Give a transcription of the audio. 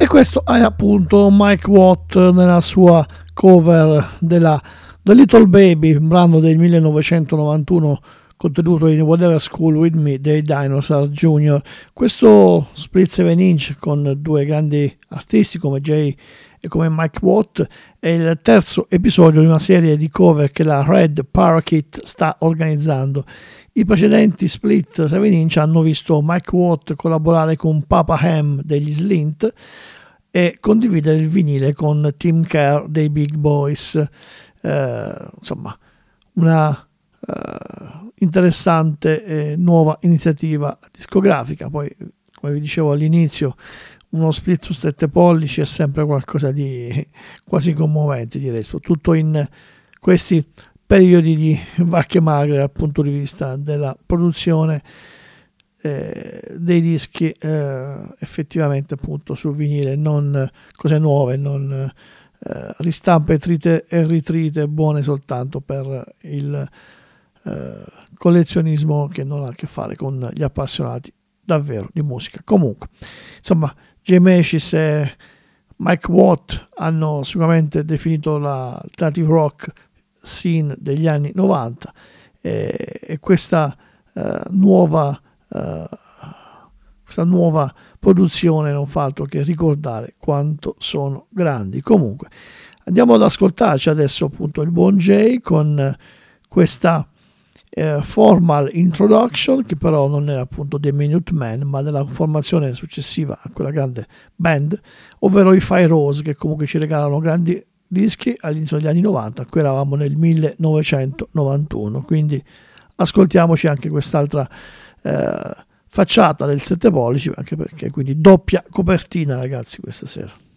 E questo è appunto Mike Watt nella sua cover della The Little Baby, un brano del 1991 contenuto in Whatever School With Me dei Dinosaur Jr. Questo split 7 inch con due grandi artisti come Jay e come Mike Watt è il terzo episodio di una serie di cover che la Red Parakeet sta organizzando. I precedenti split 7 inch hanno visto Mike Watt collaborare con Papa Ham degli Slint e condividere il vinile con Tim Kerr dei Big Boys. Insomma, una interessante e nuova iniziativa discografica. Poi, come vi dicevo all'inizio, uno split su 7 pollici è sempre qualcosa di quasi commovente, direi, soprattutto in questi periodi di vacche magre dal punto di vista della produzione dei dischi effettivamente appunto su vinile, non cose nuove, non ristampe trite e ritrite buone soltanto per il collezionismo che non ha a che fare con gli appassionati davvero di musica. Comunque, insomma, Jay Macis e Mike Watt hanno sicuramente definito l'alternative rock scene degli anni 90 e questa nuova produzione non fa altro che ricordare quanto sono grandi. Comunque andiamo ad ascoltarci adesso appunto il buon Jay con questa formal introduction, che però non era appunto dei Minutemen ma della formazione successiva a quella grande band, ovvero i Fire Rose, che comunque ci regalano grandi dischi all'inizio degli anni 90. Qui eravamo nel 1991, quindi ascoltiamoci anche quest'altra facciata del 7 pollici, anche perché quindi doppia copertina, ragazzi, questa sera.